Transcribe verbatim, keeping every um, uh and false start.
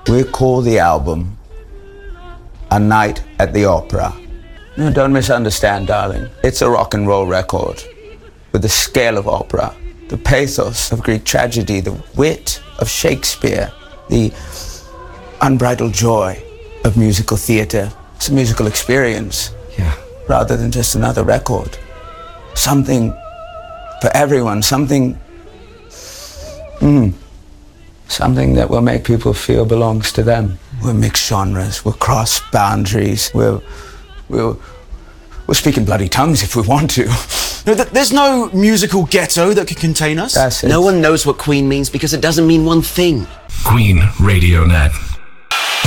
We call the album A Night at the Opera. No, don't misunderstand, darling. It's a rock and roll record with the scale of opera, the pathos of Greek tragedy, the wit of Shakespeare, the unbridled joy of musical theater. It's a musical experience. Yeah. Rather than just another record. Something for everyone, something... Mm, something that will make people feel belongs to them. We'll mix genres, we'll cross boundaries, we'll, we'll, we'll speak in bloody tongues if we want to. No, th- there's no musical ghetto that could contain us. That's it. No one knows what Queen means because it doesn't mean one thing. Queen Radio Net.